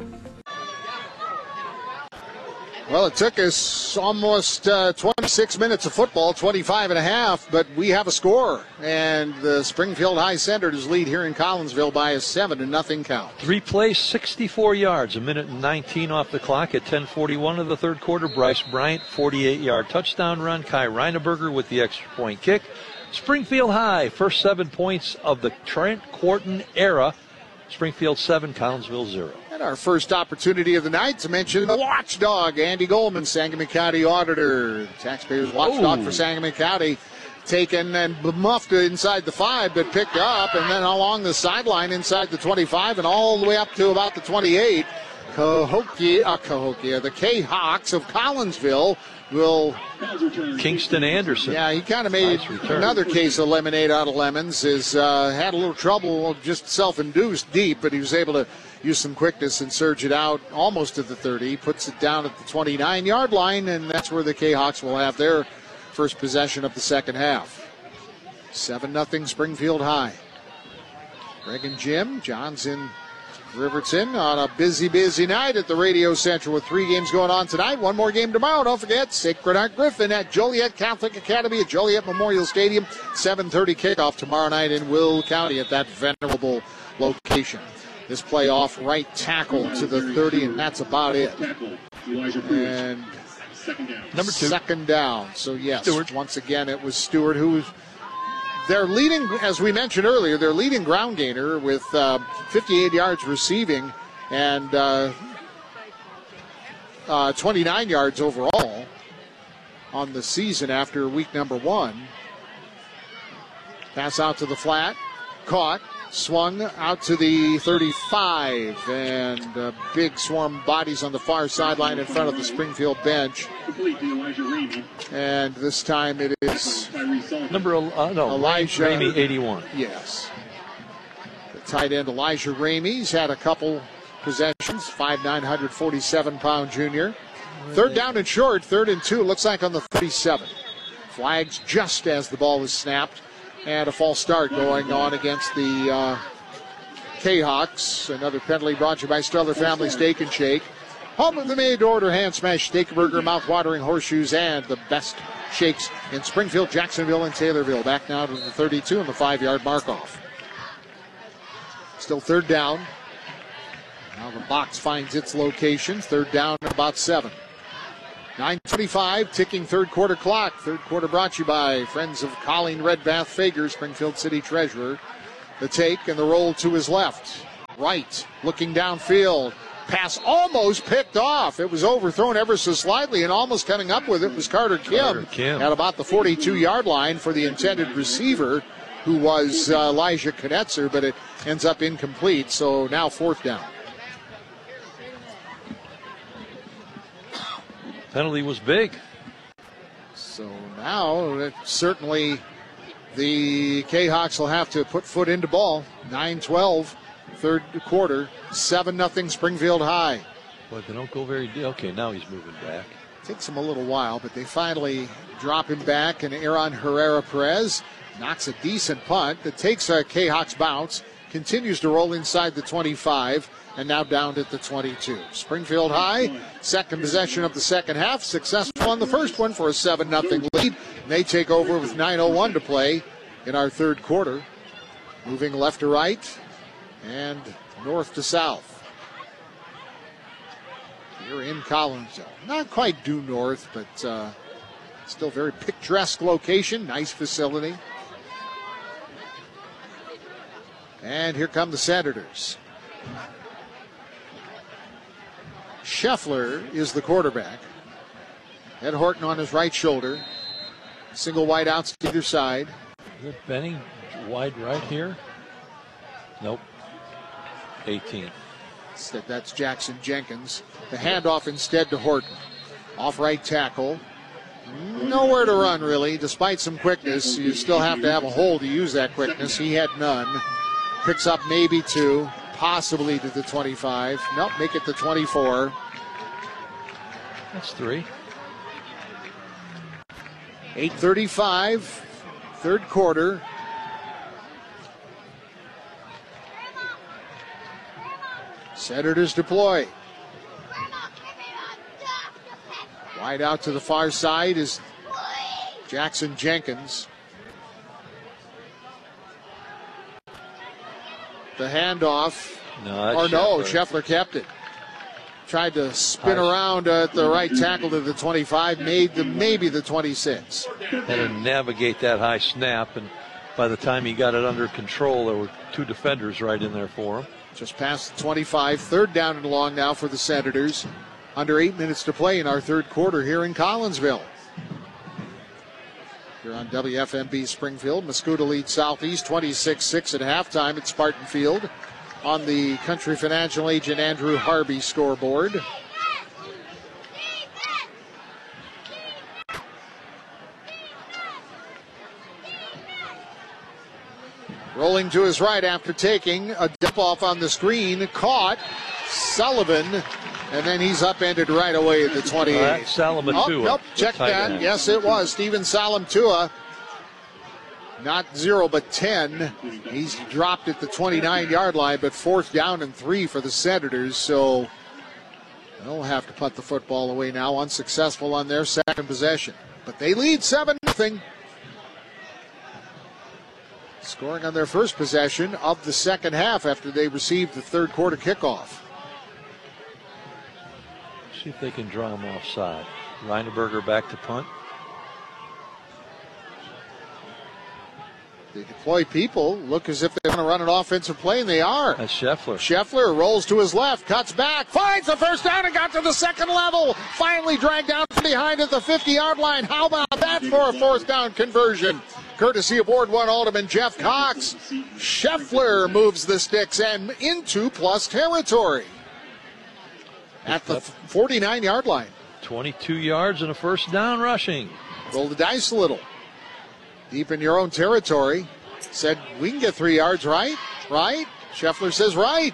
Well, it took us almost 26 minutes of football, 25 and a half, but we have a score. And the Springfield High Senators lead here in Collinsville by a 7-0 count. 3 plays, 64 yards, 1:19 off the clock at 10:41 of the third quarter. Bryce Bryant, 48-yard touchdown run. Kai Reineberger with the extra point kick. Springfield High, first 7 points of the Trent Quarton era. Springfield 7, Collinsville 0. And our first opportunity of the night to mention the watchdog, Andy Goldman, Sangamon County Auditor. The taxpayers watchdog for Sangamon County, taken and muffed inside the 5, but picked up, and then along the sideline inside the 25 and all the way up to about the 28. The K-Hawks of Collinsville will... Kingston Anderson. Yeah, he kind of made another case of lemonade out of lemons. Had a little trouble, just self-induced deep, but he was able to use some quickness and surge it out almost to the 30. Puts it down at the 29-yard line, and that's where the K-Hawks will have their first possession of the second half. 7-0 Springfield High. Greg and Jim, John's in Riverton on a busy, busy night at the Radio Central with 3 games going on tonight. One more game tomorrow. Don't forget, Sacred Heart Griffin at Joliet Catholic Academy at Joliet Memorial Stadium. 7:30 kickoff tomorrow night in Will County at that venerable location. This play off right tackle to the 30, and that's about it. And number 2. Second down. So, yes, Stewart. Once again, it was Stewart who was... Their leading, as we mentioned earlier, their leading ground gainer with 58 yards receiving and 29 yards overall on the season after week number 1. Pass out to the flat, caught, swung out to the 35, and a big swarm of bodies on the far sideline in front of the Springfield bench. And this time it is Elijah Ramey, 81. Yes. The tight end Elijah Ramey's had a couple possessions, 5'9", 147-pound junior. Third down and short, 3rd and 2, looks like on the 37. Flags just as the ball was snapped. And a false start going on against the K-Hawks. Another penalty brought to you by Stellar Family Steak and Shake. Home of the made-to-order hand-smashed steak burger, mouth-watering horseshoes, and the best shakes in Springfield, Jacksonville, and Taylorville. Back now to the 32 and the 5-yard mark-off. Still third down. Now the box finds its location. Third down at about 7. 9:25, ticking third quarter clock. Third quarter brought to you by friends of Colleen Redpath Fager, Springfield City Treasurer. The take and the roll to his left. Right, looking downfield. Pass almost picked off. It was overthrown ever so slightly, and almost coming up with it was Carter Kim. At about the 42-yard line for the intended receiver, who was Elijah Knetzer, but it ends up incomplete, so now fourth down. Penalty was big. So now certainly the K-Hawks will have to put foot into ball. 9-12, third quarter, 7-0 Springfield High. But they don't go very deep. Okay, now he's moving back. Takes him a little while, but they finally drop him back, and Aaron Herrera Perez knocks a decent punt that takes a K-Hawks bounce, continues to roll inside the 25, and now down at the 22. Springfield High, second possession of the second half, successful on the first one for a 7-0 lead. And they take over with 9:01 to play in our third quarter. Moving left to right and north to south. Here in Collinsville. Not quite due north, but still very picturesque location, nice facility. And here come the Senators. Scheffler is the quarterback. Ed Horton on his right shoulder. Single wide outs to either side. Is it Benny wide right here? Nope. 18. That's Jackson Jenkins. The handoff instead to Horton. Off right tackle. Nowhere to run, really. Despite some quickness, you still have to have a hole to use that quickness. He had none. Picks up maybe 2. Possibly to the 25. Nope, make it the 24. That's 3. 8:35, third quarter. Senators deploy. Wide out to the far side is Jackson Jenkins. The handoff. Scheffler kept it. Tried to spin around at the right tackle to the 25, maybe the 26. Had to navigate that high snap, and by the time he got it under control, there were 2 defenders right in there for him. Just past the 25, third down and long now for the Senators. Under 8 minutes to play in our third quarter here in Collinsville. Here on WFMB Springfield, Muscuda leads Southeast 26-6 at halftime at Spartan Field on the Country Financial agent Andrew Harvey scoreboard. Rolling to his right after taking a dump off on the screen, caught Sullivan, and then he's upended right away at the 28. Salamantua. Nope, check that. Yes, it was. Steven Salamantua. Not 0, but 10. He's dropped at the 29-yard line, but fourth down and 3 for the Senators. So they'll have to punt the football away now, unsuccessful on their second possession. But they lead 7-0. Scoring on their first possession of the second half after they received the third quarter kickoff. See if they can draw him offside. Reineberger back to punt. They deploy people, look as if they want to run an offensive play, and they are. That's Scheffler. Scheffler rolls to his left, cuts back, finds the first down, and got to the second level. Finally dragged down from behind at the 50-yard line. How about that for a fourth down conversion? Courtesy of Ward 1 Alderman Jeff Cox. Scheffler moves the sticks and into plus territory at the 49-yard line. 22 yards and a first down rushing. Roll the dice a little. Deep in your own territory. Said, we can get 3 yards, right? Right? Scheffler says, right.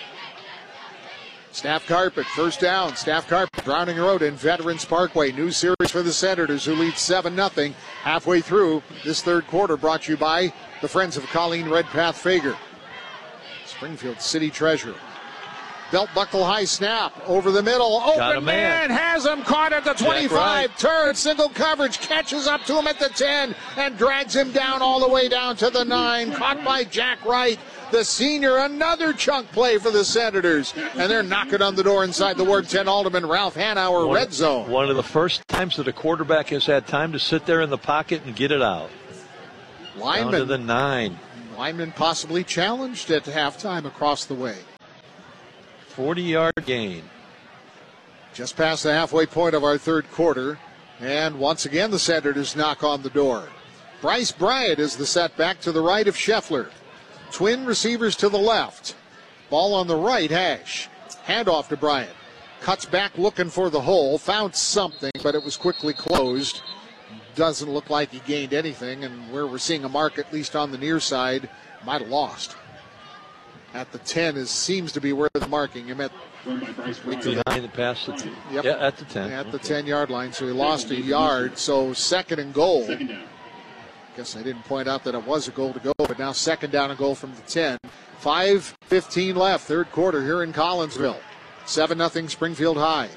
Staff Carpet, first down. Staff Carpet, Browning Road in Veterans Parkway. New series for the Senators, who lead 7-0 halfway through this third quarter, brought to you by the Friends of Colleen Redpath Fager, Springfield City Treasurer. Belt buckle high snap over the middle. Open man has him caught at the 25. Turns, single coverage, catches up to him at the 10 and drags him down all the way down to the 9. Caught by Jack Wright, the senior. Another chunk play for the Senators. And they're knocking on the door inside the Ward 10 Alderman Ralph Hanauer red zone. One of the first times that a quarterback has had time to sit there in the pocket and get it out. Lineman, down to the 9. Lineman possibly challenged at halftime across the way. 40-yard gain. Just past the halfway point of our third quarter. And once again, the Senators knock on the door. Bryce Bryant is the setback to the right of Scheffler. Twin receivers to the left. Ball on the right hash. Handoff to Bryant. Cuts back looking for the hole. Found something, but it was quickly closed. Doesn't look like he gained anything. And where we're seeing a mark, at least on the near side, might have lost. At the 10 seems to be where the marking him at. Behind the pass. Yep. Yeah, at the 10. At the 10-yard line, so he lost a yard. So second and goal. Guess I didn't point out that it was a goal to go, but now second down and goal from the 10. 5:15 left, third quarter here in Collinsville. 7-0 Springfield High.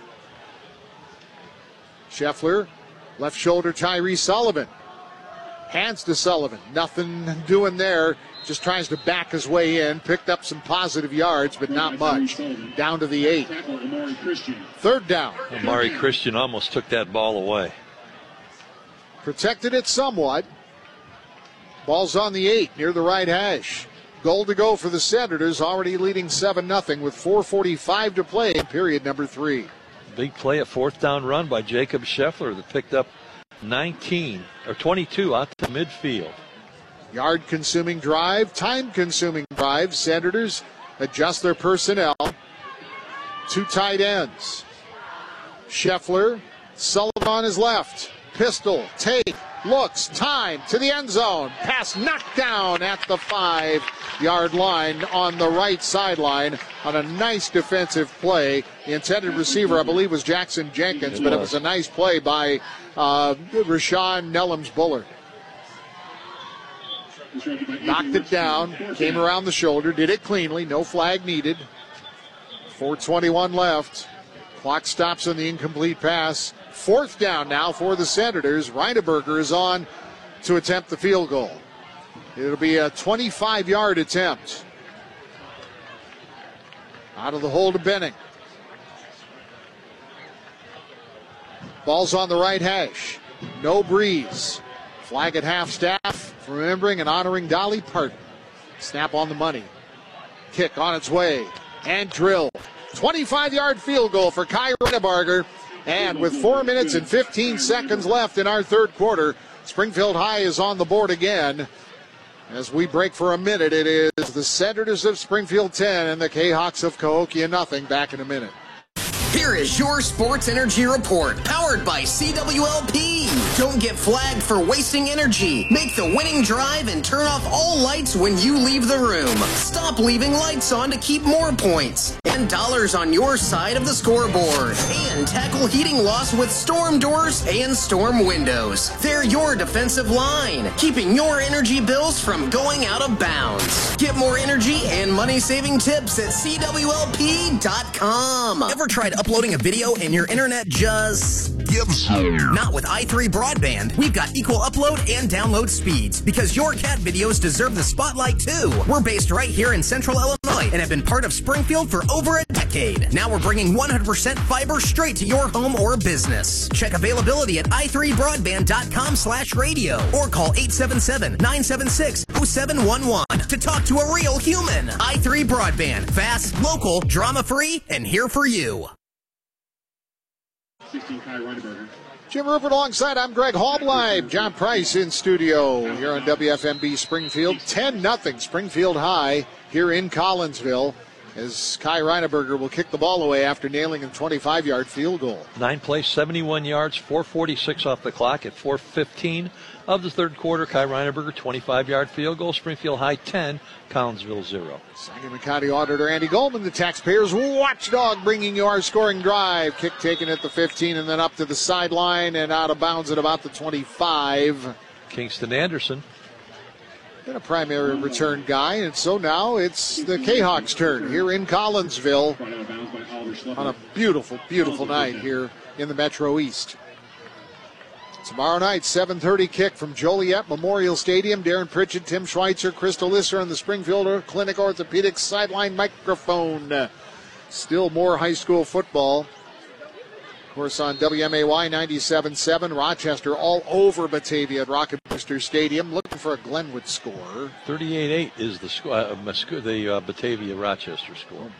Scheffler, left shoulder Tyree Sullivan. Hands to Sullivan. Nothing doing there. Just tries to back his way in. Picked up some positive yards, but not much. Down to the 8. Third down. Amari Christian almost took that ball away. Protected it somewhat. Ball's on the 8, near the right hash. Goal to go for the Senators, already leading 7-0 with 4:45 to play in period number 3. Big play, a fourth down run by Jacob Scheffler that picked up 22 out to midfield. Yard-consuming drive, time-consuming drive. Senators adjust their personnel. 2 tight ends. Scheffler, Sullivan on his left. Pistol, take, looks, time to the end zone. Pass knocked down at the 5-yard line on the right sideline on a nice defensive play. The intended receiver, I believe, was Jackson Jenkins, but it was a nice play by Rashawn Nellums-Bullard. Knocked it down, came around the shoulder, did it cleanly, no flag needed. 4:21 left. Clock stops on the incomplete pass. Fourth down now for the Senators. Reineberger is on to attempt the field goal. It'll be a 25-yard attempt. Out of the hole to Benning. Ball's on the right hash. No breeze. Flag at half staff, remembering and honoring Dolly Parton. Snap on the money. Kick on its way. And drill. 25-yard field goal for Kai Reineberger. And with 4 minutes and 15 seconds left in our third quarter, Springfield High is on the board again. As we break for a minute, it is the Senators of Springfield 10 and the K-Hawks of Cahokia nothing. Back in a minute. Here is your Sports Energy Report, powered by CWLP. Don't get flagged for wasting energy. Make the winning drive and turn off all lights when you leave the room. Stop leaving lights on to keep more points and dollars on your side of the scoreboard. And tackle heating loss with storm doors and storm windows. They're your defensive line, keeping your energy bills from going out of bounds. Get more energy and money-saving tips at CWLP.com. Ever tried uploading a video and your internet just gives up? Not with i3 Broadband. We've got equal upload and download speeds because your cat videos deserve the spotlight too. We're based right here in Central Illinois and have been part of Springfield for over a decade. Now we're bringing 100% fiber straight to your home or business. Check availability at i3broadband.com/radio or call 877-976-0711 to talk to a real human. i3 Broadband. Fast, local, drama-free, and here for you. 16 Kai Reineberger. Jim Rupert alongside, I'm Greg Halbleib. John Price in studio here on WFMB Springfield. 10-0 Springfield High here in Collinsville as Kai Reineberger will kick the ball away after nailing a 25-yard field goal. 9 plays, 71 yards, 4:46 off the clock at 4:15 of the third quarter. Kai Reineberger, 25-yard field goal. Springfield High 10, Collinsville 0. Sangamon County Auditor Andy Goldman, the taxpayers' watchdog, bringing you our scoring drive. Kick taken at the 15 and then up to the sideline and out of bounds at about the 25. Kingston Anderson. been a primary return guy, and so now it's the K-Hawks' turn here in Collinsville on a beautiful, beautiful night here in the Metro East. Tomorrow night, 7:30 kick from Joliet Memorial Stadium. Darren Pritchett, Tim Schweitzer, Crystal Lisser on the Springfield Clinic Orthopedics sideline microphone. Still more high school football. Of course, on WMAY 97.7, Rochester all over Batavia at Rocket Booster Stadium, looking for a Glenwood score. 38-8 is the Batavia-Rochester score.